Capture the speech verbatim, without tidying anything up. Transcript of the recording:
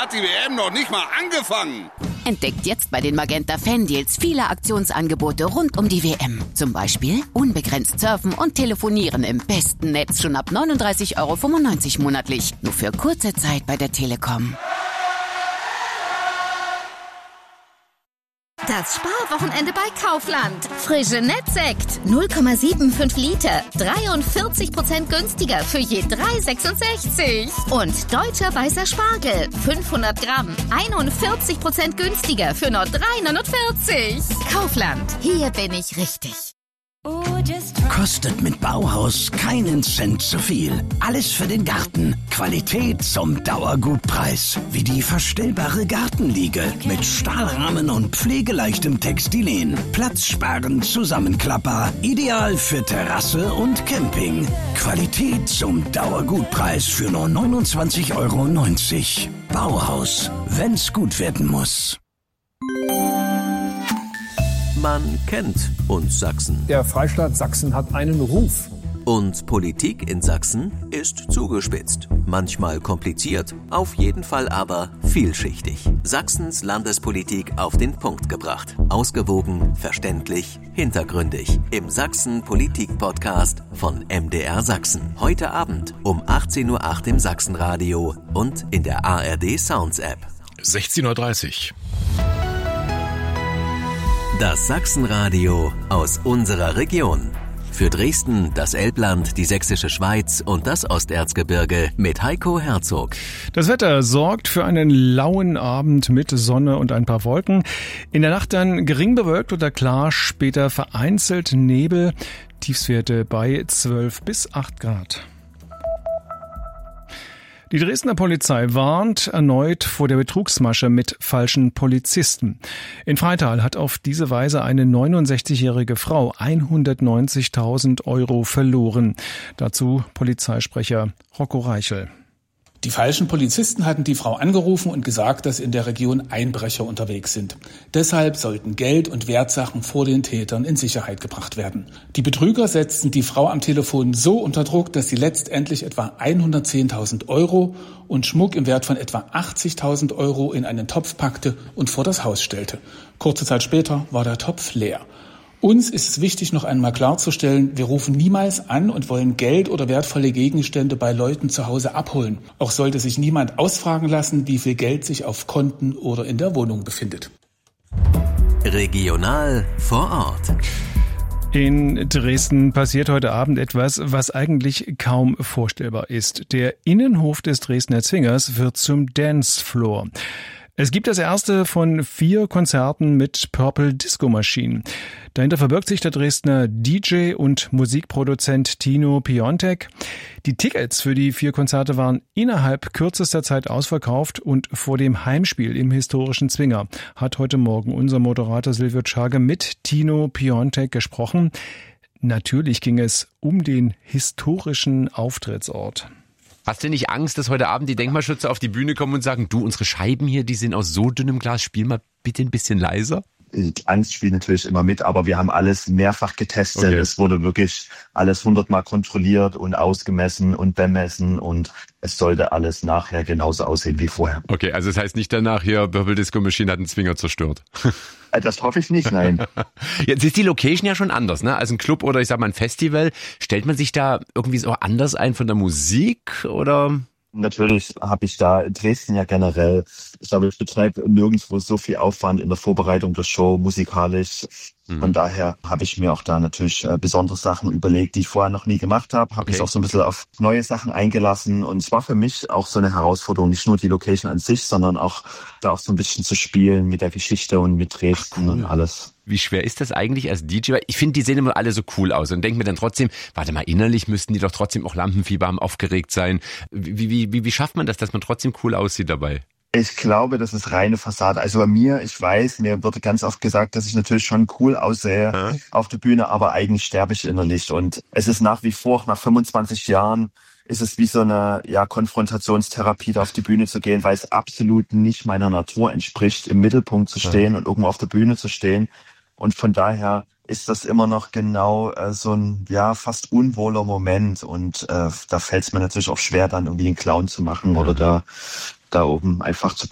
hat die W M noch nicht mal angefangen. Entdeckt jetzt bei den Magenta Fan-Deals viele Aktionsangebote rund um die W M. Zum Beispiel unbegrenzt surfen und telefonieren im besten Netz schon ab neununddreißig Euro fünfundneunzig monatlich. Nur für kurze Zeit bei der Telekom. Das Sparwochenende bei Kaufland. Frische Nettsekt. null Komma fünfundsiebzig Liter. dreiundvierzig Prozent günstiger für je drei Euro sechsundsechzig. Und deutscher weißer Spargel. fünfhundert Gramm. einundvierzig Prozent günstiger für nur drei Euro neunundvierzig. Kaufland. Hier bin ich richtig. Kostet mit Bauhaus keinen Cent zu viel. Alles für den Garten. Qualität zum Dauergutpreis. Wie die verstellbare Gartenliege mit Stahlrahmen und pflegeleichtem Textilien. Platzsparend, zusammenklappbar. Ideal für Terrasse und Camping. Qualität zum Dauergutpreis für nur neunundzwanzig Euro neunzig. Bauhaus. Wenn's gut werden muss. Man kennt uns Sachsen. Der Freistaat Sachsen hat einen Ruf. Und Politik in Sachsen ist zugespitzt. Manchmal kompliziert, auf jeden Fall aber vielschichtig. Sachsens Landespolitik auf den Punkt gebracht. Ausgewogen, verständlich, hintergründig. Im Sachsen-Politik-Podcast von M D R Sachsen. Heute Abend um achtzehn Uhr acht im Sachsenradio und in der A R D Sounds App. sechzehn Uhr dreißig. Das Sachsenradio aus unserer Region. Für Dresden, das Elbland, die Sächsische Schweiz und das Osterzgebirge mit Heiko Herzog. Das Wetter sorgt für einen lauen Abend mit Sonne und ein paar Wolken. In der Nacht dann gering bewölkt oder klar, später vereinzelt Nebel. Tiefstwerte bei zwölf bis acht Grad. Die Dresdner Polizei warnt erneut vor der Betrugsmasche mit falschen Polizisten. In Freital hat auf diese Weise eine neunundsechzigjährige Frau hundertneunzigtausend Euro verloren. Dazu Polizeisprecher Rocco Reichel. Die falschen Polizisten hatten die Frau angerufen und gesagt, dass in der Region Einbrecher unterwegs sind. Deshalb sollten Geld und Wertsachen vor den Tätern in Sicherheit gebracht werden. Die Betrüger setzten die Frau am Telefon so unter Druck, dass sie letztendlich etwa hundertzehntausend Euro und Schmuck im Wert von etwa achtzigtausend Euro in einen Topf packte und vor das Haus stellte. Kurze Zeit später war der Topf leer. Uns ist es wichtig, noch einmal klarzustellen, wir rufen niemals an und wollen Geld oder wertvolle Gegenstände bei Leuten zu Hause abholen. Auch sollte sich niemand ausfragen lassen, wie viel Geld sich auf Konten oder in der Wohnung befindet. Regional vor Ort. In Dresden passiert heute Abend etwas, was eigentlich kaum vorstellbar ist. Der Innenhof des Dresdner Zwingers wird zum Dancefloor. Es gibt das erste von vier Konzerten mit Purple Disco Machine. Dahinter verbirgt sich der Dresdner D J und Musikproduzent Tino Piontek. Die Tickets für die vier Konzerte waren innerhalb kürzester Zeit ausverkauft und vor dem Heimspiel im historischen Zwinger hat heute Morgen unser Moderator Silvio Czage mit Tino Piontek gesprochen. Natürlich ging es um den historischen Auftrittsort. Hast du nicht Angst, dass heute Abend die Denkmalschützer auf die Bühne kommen und sagen, du, unsere Scheiben hier, die sind aus so dünnem Glas, spiel mal bitte ein bisschen leiser? Die Angst spielt natürlich immer mit, aber wir haben alles mehrfach getestet. Okay. Es wurde wirklich alles hundertmal kontrolliert und ausgemessen und bemessen und es sollte alles nachher genauso aussehen wie vorher. Okay, also das heißt nicht danach hier, Purple Disco Machine hat einen Zwinger zerstört. Das hoffe ich nicht, nein. Jetzt ist die Location ja schon anders, ne? Als ein Club oder ich sag mal ein Festival. Stellt man sich da irgendwie so anders ein von der Musik oder? Natürlich habe ich da Dresden ja generell, ich glaube, ich betreibe nirgendwo so viel Aufwand in der Vorbereitung der Show musikalisch. Von mhm. daher habe ich mir auch da natürlich äh, besondere Sachen überlegt, die ich vorher noch nie gemacht habe. Habe Okay. mich auch so ein bisschen auf neue Sachen eingelassen und es war für mich auch so eine Herausforderung, nicht nur die Location an sich, sondern auch da auch so ein bisschen zu spielen mit der Geschichte und mit Dresden Ach, cool. und alles. Wie schwer ist das eigentlich als D J? Weil ich finde, die sehen immer alle so cool aus und denke mir dann trotzdem, warte mal, innerlich müssten die doch trotzdem auch Lampenfieber haben, aufgeregt sein. Wie, wie, wie, wie schafft man das, dass man trotzdem cool aussieht dabei? Ich glaube, das ist reine Fassade. Also bei mir, ich weiß, mir wird ganz oft gesagt, dass ich natürlich schon cool aussehe Ja. auf der Bühne, aber eigentlich sterbe ich innerlich. Und es ist nach wie vor, nach fünfundzwanzig Jahren, ist es wie so eine ja, Konfrontationstherapie, da auf die Bühne zu gehen, weil es absolut nicht meiner Natur entspricht, im Mittelpunkt zu stehen ja. und irgendwo auf der Bühne zu stehen. Und von daher ist das immer noch genau äh, so ein ja fast unwohler Moment. Und äh, da fällt es mir natürlich auch schwer, dann irgendwie einen Clown zu machen oder da da oben einfach zu